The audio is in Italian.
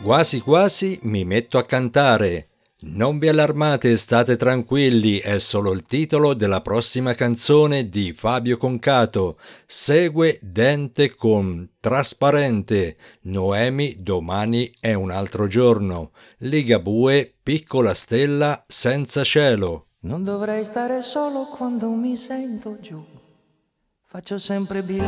Quasi quasi mi metto a cantare. Non vi allarmate, state tranquilli, è solo il titolo della prossima canzone di Fabio Concato. Segue Dente con Trasparente. Noemi, domani è un altro giorno. Ligabue, Piccola stella senza cielo. Non dovrei stare solo quando mi sento giù. Faccio sempre bilancio.